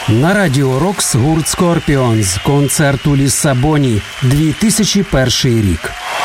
На Радіо Рокс гурт Scorpions. Концерт у Ліссабоні. 2001 рік.